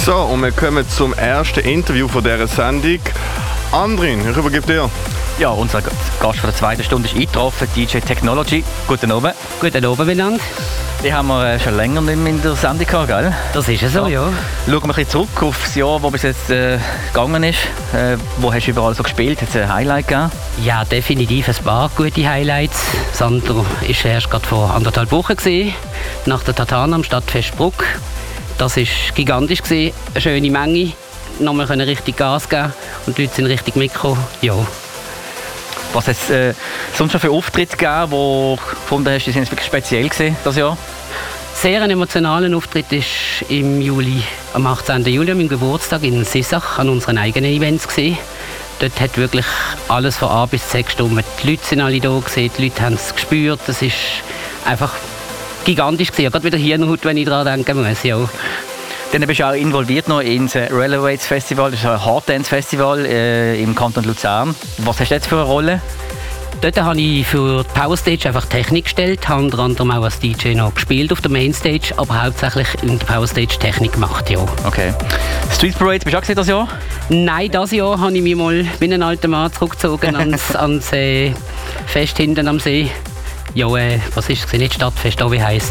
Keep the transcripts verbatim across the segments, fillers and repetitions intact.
So, und wir kommen zum ersten Interview von dieser Sendung. Andrin, ich übergebe dir. Ja, unser Gast von der zweiten Stunde ist eingetroffen, D J Technology. Guten Abend. Guten Abend miteinander. Die haben wir schon länger nicht mehr in der Sendung gehabt, gell? Das ist ja so, ja. ja. Schauen wir ein bisschen zurück auf das Jahr, das bis jetzt äh, gegangen ist. Äh, wo hast du überall so gespielt? Hat es ein Highlight gegeben? Ja, definitiv ein paar gute Highlights. Sandro war erst gerade vor anderthalb Wochen gewesen, nach der Tatana am Stadtfest Bruck. Das war gigantisch gewesen, eine schöne Menge. Nochmal können richtig Gas geben und die Leute sind richtig mitgekommen. Ja. Was hat es äh, sonst schon für Auftritte gegeben, wo du gefunden hast, die sind wirklich speziell gewesen, das Jahr? Sehr ein emotionaler Auftritt war im Juli, am achtzehnten Juli, am Geburtstag in Sissach, an unseren eigenen Events gewesen. Dort hat wirklich alles von A bis Z gestimmt. Die Leute sind alle da gewesen, die Leute haben es gespürt. Das ist einfach gigantisch gewesen. Gerade wieder Hirnhaut, wenn ich daran denken muss. Ja. Dann bist du auch involviert noch ins Railways Festival, das ist ein Hard-Dance Festival äh, im Kanton Luzern. Was hast du jetzt für eine Rolle? Dort habe ich für die Powerstage einfach Technik gestellt, habe unter anderem auch als D J noch gespielt auf der Mainstage, aber hauptsächlich in der Powerstage Technik gemacht, ja. Okay. Street Parade, bist du auch gesehen das Jahr? Nein, dieses Jahr habe ich mich mal wie ein alter Mann zurückgezogen ans, ans äh, Fest hinten am See. Ja, äh, was ist es? Nicht Stadtfest, oh, wie heisst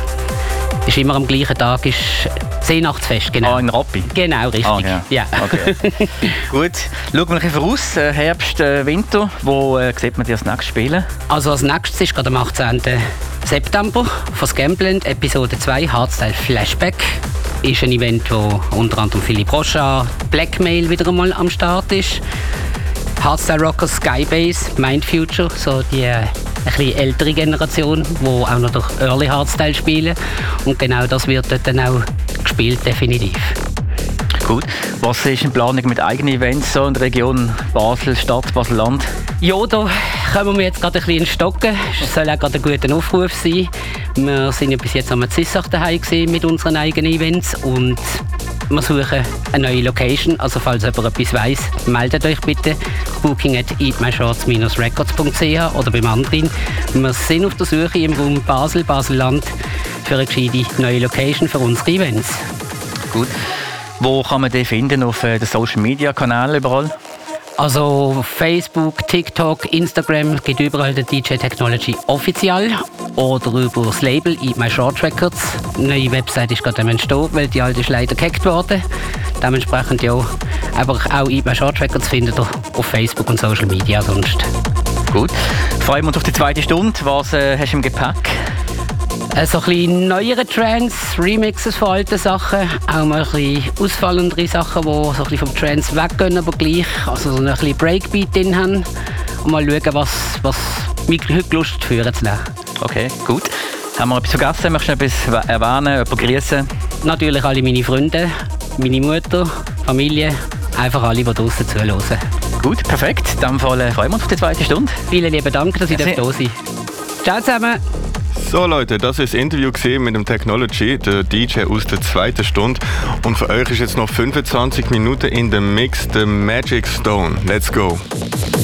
es? Ist immer am gleichen Tag, ist Seenachtsfest, genau. Ah, in Rappi? Genau, richtig. Ah, ja. Ja. Okay. Gut, schauen wir ein bisschen voraus. Herbst, äh, Winter, wo äh, sieht man dich als nächstes spielen? Also als nächstes ist gerade am achtzehnten September von Scamblend, Episode zwei, Hardstyle Flashback. Ist ein Event, wo unter anderem Philipp Rocha, Blackmail wieder einmal am Start ist. Hardstyle Rockers, Skybase, Mindfuture, so die äh, eine bisschen ältere Generation, die auch noch durch Early Hardstyle spielen. Und genau das wird dort dann auch gespielt, definitiv. Gut. Was ist in Planung mit eigenen Events so in der Region Basel, Stadt, Basel-Land? Ja, da kommen wir jetzt gerade ein bisschen ins Stocken. Es soll auch gerade ein guter Aufruf sein. Wir sind ja bis jetzt am Zissach daheim mit unseren eigenen Events und wir suchen eine neue Location. Also falls jemand etwas weiss, meldet euch bitte. Booking at eat my shorts dash records dot c h oder beim anderen. Wir sind auf der Suche im Raum Basel, Basel-Land für eine gescheite neue Location für unsere Events. Gut. Wo kann man die finden? Auf den Social-Media-Kanälen überall? Also Facebook, TikTok, Instagram, es gibt überall den D J Technology offiziell oder über das Label Eat My Short Records. Eine neue Website ist gerade am Entstehen, weil die alte ist leider gehackt worden. Dementsprechend ja, aber auch Eat My Short Records findet ihr auf Facebook und Social Media sonst. Gut. Freuen wir uns auf die zweite Stunde. Was äh, hast du im Gepäck? Äh, so ein bisschen neuere Trends, Remixes von alten Sachen, auch mal ein bisschen ausfallendere Sachen, die so ein bisschen vom Trends weggehen, aber gleich also so ein bisschen Breakbeat drin haben. Und mal schauen, was, was mich heute Lust führen zu nehmen. Okay, gut. Haben wir etwas vergessen? Möchtest du etwas erwähnen, jemanden grüßen? Natürlich alle meine Freunde, meine Mutter, Familie, einfach alle, die draussen zuhören. Gut, perfekt. In diesem Fall freuen wir uns auf die zweite Stunde. Vielen lieben Dank, dass ich da sein. Ciao zusammen. So Leute, das ist das Interview mit dem Technology, der D J aus der zweiten Stunde. Und für euch ist jetzt noch fünfundzwanzig Minuten in dem Mix, der Magic Stone. Let's go!